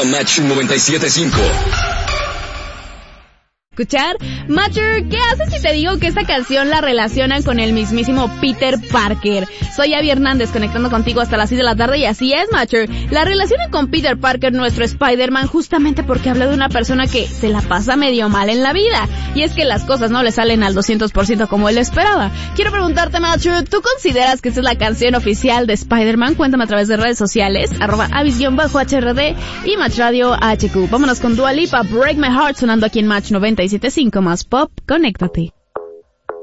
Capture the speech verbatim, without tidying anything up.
a Match noventa y siete punto cinco. Escuchar. Matcher, ¿qué haces si te digo que esta canción la relacionan con el mismísimo Peter Parker? Soy Abby Hernández, conectando contigo hasta las seis de la tarde, y así es, Matcher. La relacionan con Peter Parker, nuestro Spider-Man, justamente porque habla de una persona que se la pasa medio mal en la vida. Y es que las cosas no le salen al doscientos por ciento como él esperaba. Quiero preguntarte, Matcher, ¿tú consideras que esta es la canción oficial de Spider-Man? Cuéntame a través de redes sociales, arroba avis-H R D y Match Radio H Q. Vámonos con Dua Lipa, Break My Heart, sonando aquí en Match noventa y siete punto cinco más Pop. Conéctate.